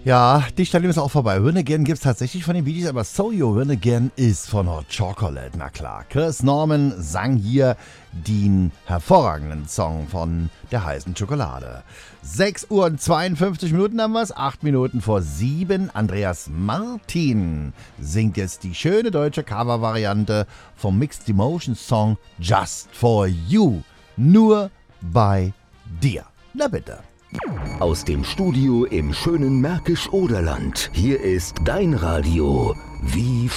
Ja, die Stelle ist auch vorbei. Run Again gibt's tatsächlich von den Bee Gees, aber So You Run Again ist von Hot Chocolate, na klar. Chris Norman sang hier den hervorragenden Song von der heißen Schokolade. 6 Uhr und 52 Minuten haben wir's, 8 Minuten vor 7. Andreas Martin singt jetzt die schöne deutsche Cover-Variante vom Mixed Emotion Song Just For You. Nur bei dir. Na bitte. Aus dem Studio im schönen Märkisch-Oderland. Hier ist dein Radio. Wie